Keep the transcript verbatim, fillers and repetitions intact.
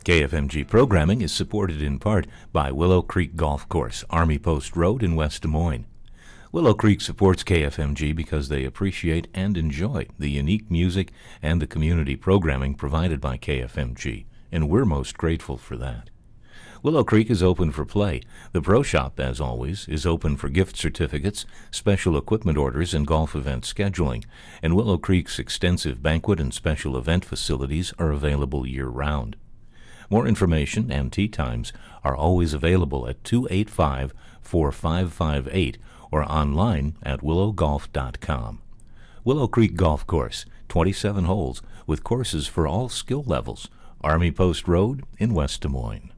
K F M G programming is supported in part by Willow Creek Golf Course, Army Post Road in West Des Moines. Willow Creek supports K F M G because they appreciate and enjoy the unique music and the community programming provided by K F M G, and we're most grateful for that. Willow Creek is open for play. The Pro Shop, as always, is open for gift certificates, special equipment orders, and golf event scheduling. And Willow Creek's extensive banquet and special event facilities are available year-round. More information and tee times are always available at two eight five, four five five eight or online at willow golf dot com. Willow Creek Golf Course, twenty-seven holes with courses for all skill levels. Army Post Road in West Des Moines.